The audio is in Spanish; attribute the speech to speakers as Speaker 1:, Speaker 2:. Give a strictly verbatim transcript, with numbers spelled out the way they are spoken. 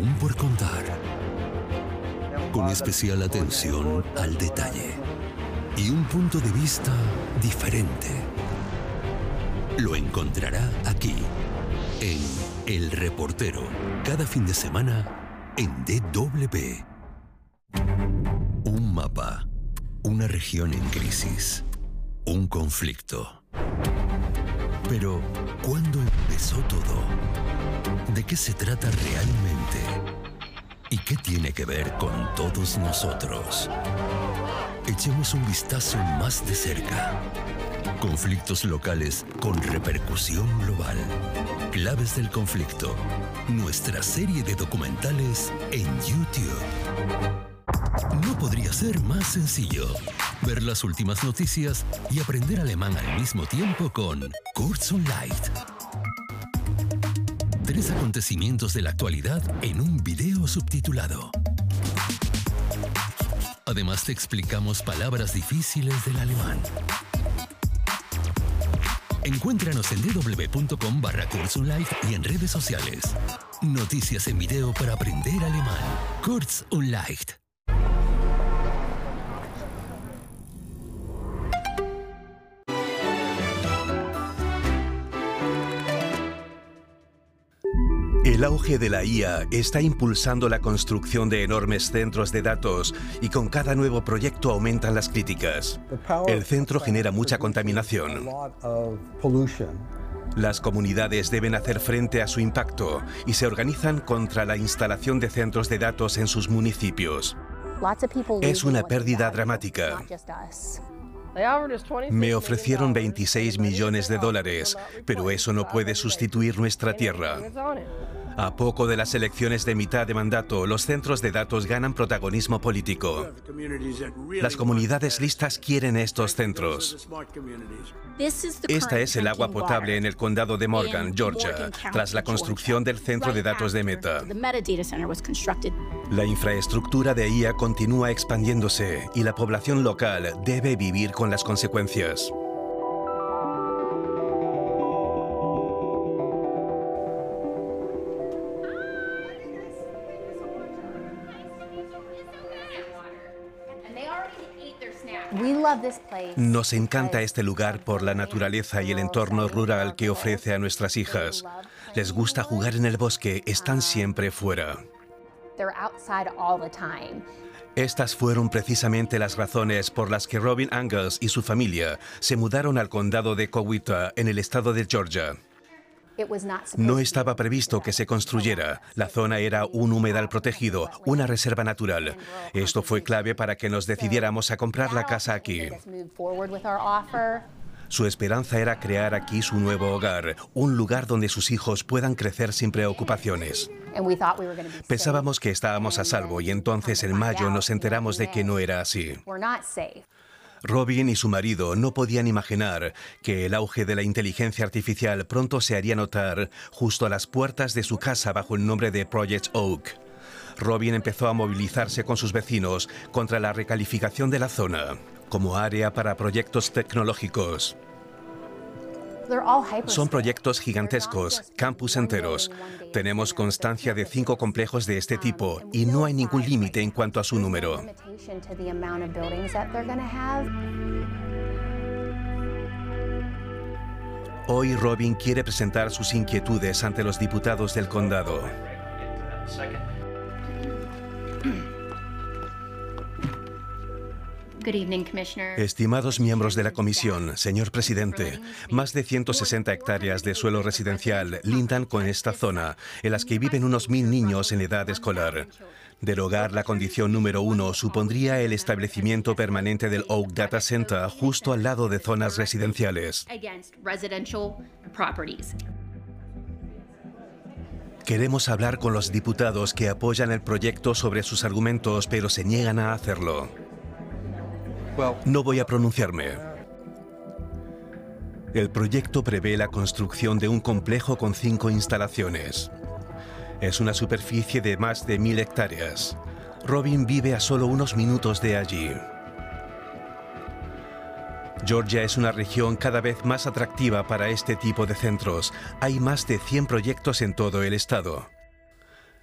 Speaker 1: aún por contar, con especial atención al detalle y un punto de vista diferente. Lo encontrará aquí, en El Reportero, cada fin de semana en D W. Un mapa, una región en crisis, un conflicto. Pero, ¿cuándo empezó todo? ¿De qué se trata realmente? ¿Y qué tiene que ver con todos nosotros? Echemos un vistazo más de cerca. Conflictos locales con repercusión global. Claves del conflicto. Nuestra serie de documentales en YouTube. No podría ser más sencillo. Ver las últimas noticias y aprender alemán al mismo tiempo con Kurz und Leicht. Tres acontecimientos de la actualidad en un video subtitulado. Además te explicamos palabras difíciles del alemán. Encuéntranos en www.com barra Kurz und Leicht y en redes sociales. Noticias en video para aprender alemán. Kurz und Leicht.
Speaker 2: El auge de la I A está impulsando la construcción de enormes centros de datos y con cada nuevo proyecto aumentan las críticas. El centro genera mucha contaminación. Las comunidades deben hacer frente a su impacto y se organizan contra la instalación de centros de datos en sus municipios. Es una pérdida dramática. Me ofrecieron veintiséis millones de dólares, pero eso no puede sustituir nuestra tierra. A poco de las elecciones de mitad de mandato, los centros de datos ganan protagonismo político. Las comunidades listas quieren estos centros. Esta es el agua potable en el condado de Morgan, Georgia, tras la construcción del centro de datos de Meta. La infraestructura de I A continúa expandiéndose y la población local debe vivir con las consecuencias. Nos encanta este lugar por la naturaleza y el entorno rural que ofrece a nuestras hijas. Les gusta jugar en el bosque, están siempre fuera. Estas fueron precisamente las razones por las que Robin Angus y su familia se mudaron al condado de Coweta, en el estado de Georgia. No estaba previsto que se construyera. La zona era un humedal protegido, una reserva natural. Esto fue clave para que nos decidiéramos a comprar la casa aquí. Su esperanza era crear aquí su nuevo hogar, un lugar donde sus hijos puedan crecer sin preocupaciones. Pensábamos que estábamos a salvo y entonces en mayo nos enteramos de que no era así. Robin y su marido no podían imaginar que el auge de la inteligencia artificial pronto se haría notar justo a las puertas de su casa bajo el nombre de Project Oak. Robin empezó a movilizarse con sus vecinos contra la recalificación de la zona como área para proyectos tecnológicos. Son proyectos gigantescos, campus enteros. Tenemos constancia de cinco complejos de este tipo y no hay ningún límite en cuanto a su número. Hoy Robin quiere presentar sus inquietudes ante los diputados del condado. Estimados miembros de la comisión, señor presidente, más de ciento sesenta hectáreas de suelo residencial lindan con esta zona, en las que viven unos mil niños en edad escolar. Derogar la condición número uno supondría el establecimiento permanente del Oak Data Center justo al lado de zonas residenciales. Queremos hablar con los diputados que apoyan el proyecto sobre sus argumentos, pero se niegan a hacerlo. No voy a pronunciarme. El proyecto prevé la construcción de un complejo con cinco instalaciones. Es una superficie de más de mil hectáreas. Robin vive a solo unos minutos de allí. Georgia es una región cada vez más atractiva para este tipo de centros. Hay más de cien proyectos en todo el estado.